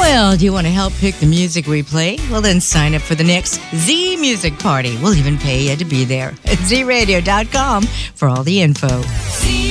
Well, do you want to help pick the music we play? Well, then sign up for the next Z Music Party. We'll even pay you to be there at zradio.com for all the info.